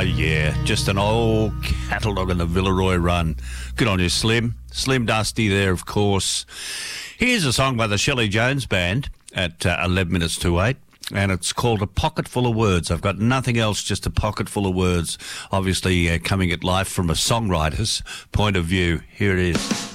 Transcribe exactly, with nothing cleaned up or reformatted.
yeah, just an old catalogue on the Villaroy run. Good on you, Slim. Slim Dusty there, of course. Here's a song by the Shelley Jones Band at uh, eleven minutes to eight, and it's called A Pocket Full of Words. I've got nothing else, just a pocket full of words, obviously uh, coming at life from a songwriter's point of view. Here it is.